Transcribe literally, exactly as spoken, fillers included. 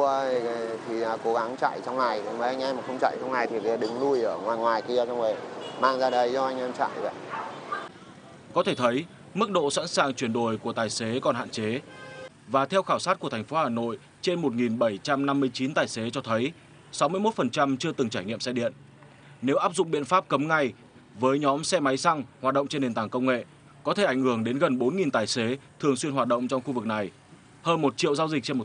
mua thì cố gắng chạy trong này, mấy anh em mà không chạy trong này thì đứng lui ở ngoài ngoài kia xong rồi mang ra đây cho anh em chạy vậy. Có thể thấy mức độ sẵn sàng chuyển đổi của tài xế còn hạn chế. Và theo khảo sát của thành phố Hà Nội, trên một nghìn bảy trăm năm mươi chín tài xế cho thấy sáu mươi mốt phần trăm chưa từng trải nghiệm xe điện. Nếu áp dụng biện pháp cấm ngay với nhóm xe máy xăng hoạt động trên nền tảng công nghệ, có thể ảnh hưởng đến gần bốn nghìn tài xế thường xuyên hoạt động trong khu vực này, hơn một triệu giao dịch trên một